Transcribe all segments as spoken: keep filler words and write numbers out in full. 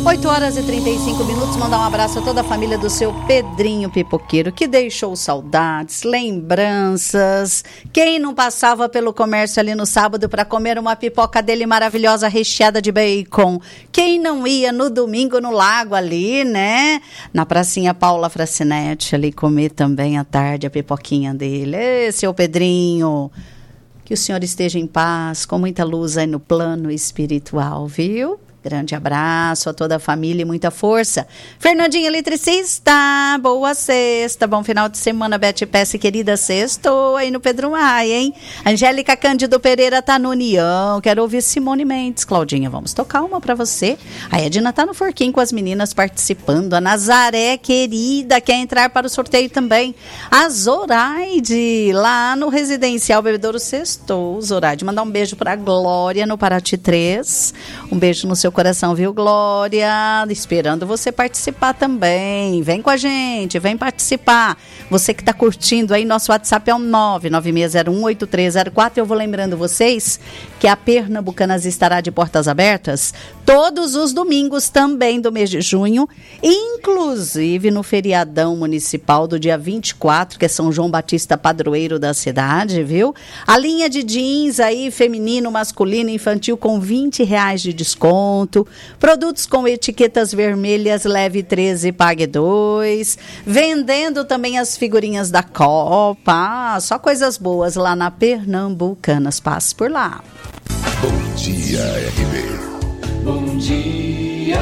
oito horas e trinta e cinco minutos, mandar um abraço a toda a família do seu Pedrinho Pipoqueiro, que deixou saudades, lembranças. Quem não passava pelo comércio ali no sábado para comer uma pipoca dele maravilhosa, recheada de bacon? Quem não ia no domingo no lago ali, né? Na pracinha Paula Fracinetti, ali comer também à tarde a pipoquinha dele. Ê, seu Pedrinho, que o senhor esteja em paz, com muita luz aí no plano espiritual, viu? Grande abraço a toda a família e muita força. Fernandinha Eletricista, boa sexta, bom final de semana, Bete Pesce, querida, sextou aí no Pedro Maia, hein? Angélica Cândido Pereira tá no União, quero ouvir Simone Mendes. Claudinha, vamos tocar uma pra você. A Edna tá no Forquinho com as meninas participando. A Nazaré, querida, quer entrar para o sorteio também. A Zoraide, lá no Residencial Bebedouro, sextou. Zoraide, mandar um beijo pra Glória no Paraty três. Um beijo no seu coração, viu, Glória? Esperando você participar também. Vem com a gente, vem participar. Você que está curtindo aí, nosso WhatsApp é o nove nove seis zero um oito três zero quatro. Eu vou lembrando vocês que a Pernambucanas estará de portas abertas todos os domingos também do mês de junho, inclusive no feriadão municipal do dia vinte e quatro, que é São João Batista, padroeiro da cidade, viu? A linha de jeans aí, feminino, masculino, infantil, com vinte reais de desconto. Produtos com etiquetas vermelhas, leve treze, pague dois. Vendendo também as figurinhas da Copa. Ah, só coisas boas lá na Pernambucanas. Passe por lá. Bom dia, R B. Bom dia.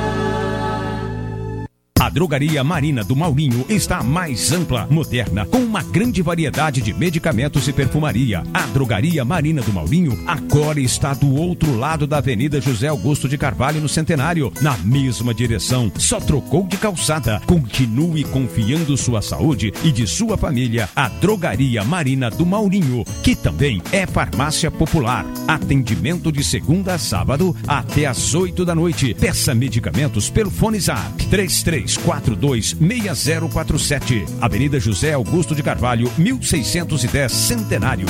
A Drogaria Marina do Maurinho está mais ampla, moderna, com uma grande variedade de medicamentos e perfumaria. A Drogaria Marina do Maurinho agora está do outro lado da Avenida José Augusto de Carvalho, no Centenário, na mesma direção. Só trocou de calçada. Continue confiando sua saúde e de sua família. A Drogaria Marina do Maurinho, que também é farmácia popular. Atendimento de segunda a sábado até às oito da noite. Peça medicamentos pelo Fone Zap três três quatro dois seis zero quatro sete. Avenida José Augusto de Carvalho, mil seiscentos e dez, Centenário.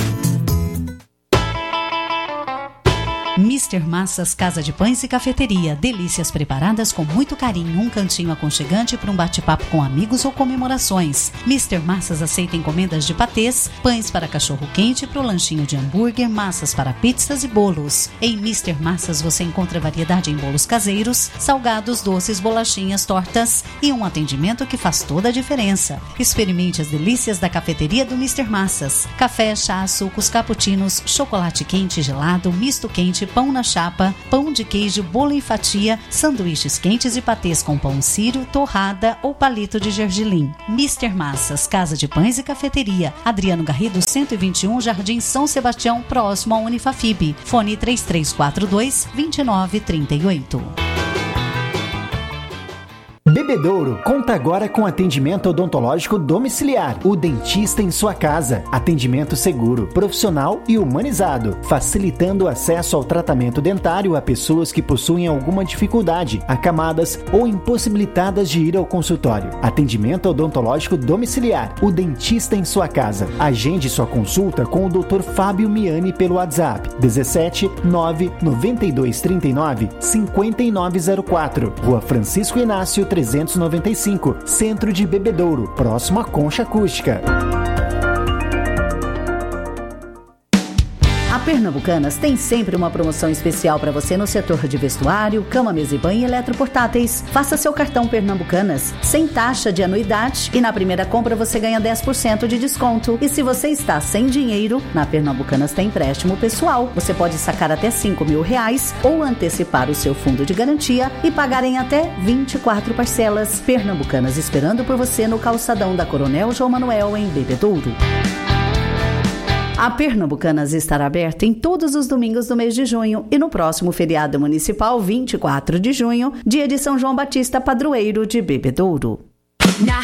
mister Massas Casa de Pães e Cafeteria. Delícias preparadas com muito carinho. Um cantinho aconchegante para um bate-papo com amigos ou comemorações. mister Massas aceita encomendas de patês, pães para cachorro-quente, para o lanchinho de hambúrguer, massas para pizzas e bolos. Em mister Massas você encontra variedade em bolos caseiros, salgados, doces, bolachinhas, tortas e um atendimento que faz toda a diferença. Experimente as delícias da cafeteria do mister Massas. Café, chá, sucos, cappuccinos, chocolate quente, gelado, misto quente, pão na chapa, pão de queijo, bolo em fatia, sanduíches quentes e patês com pão sírio, torrada ou palito de gergelim. mister Massas, Casa de Pães e Cafeteria. Adriano Garrido, cento e vinte e um, Jardim São Sebastião, próximo à Unifafib. Fone três três quatro dois, dois nove três oito. Bebedouro conta agora com atendimento odontológico domiciliar. O dentista em sua casa. Atendimento seguro, profissional e humanizado, facilitando o acesso ao tratamento dentário a pessoas que possuem alguma dificuldade, acamadas ou impossibilitadas de ir ao consultório. Atendimento odontológico domiciliar. O dentista em sua casa. Agende sua consulta com o doutor Fábio Miani pelo WhatsApp dezessete nove noventa e dois trinta e nove cinquenta e nove zero quatro. Rua Francisco Inácio trezentos e noventa e cinco, Centro de Bebedouro, próximo à Concha Acústica. A Pernambucanas tem sempre uma promoção especial para você no setor de vestuário, cama, mesa e banho e eletroportáteis. Faça seu cartão Pernambucanas sem taxa de anuidade e na primeira compra você ganha dez por cento de desconto. E se você está sem dinheiro, na Pernambucanas tem empréstimo pessoal. Você pode sacar até cinco mil reais ou antecipar o seu fundo de garantia e pagar em até vinte e quatro parcelas. Pernambucanas esperando por você no calçadão da Coronel João Manuel, em Bebedouro. A Pernambucanas estará aberta em todos os domingos do mês de junho e no próximo feriado municipal, vinte e quatro de junho, dia de São João Batista, padroeiro de Bebedouro.